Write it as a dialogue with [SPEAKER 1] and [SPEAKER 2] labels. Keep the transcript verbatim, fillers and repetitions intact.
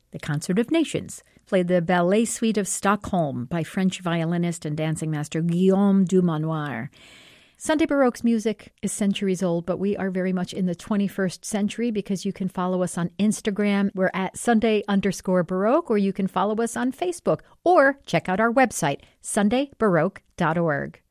[SPEAKER 1] The Concert of Nations played the Ballet Suite of Stockholm by French violinist and dancing master Guillaume Dumanoir. Sunday Baroque's music is centuries old, but we are very much in the twenty-first century because you can follow us on Instagram. We're at Sunday underscore Baroque, or you can follow us on Facebook, or check out our website, sunday baroque dot org.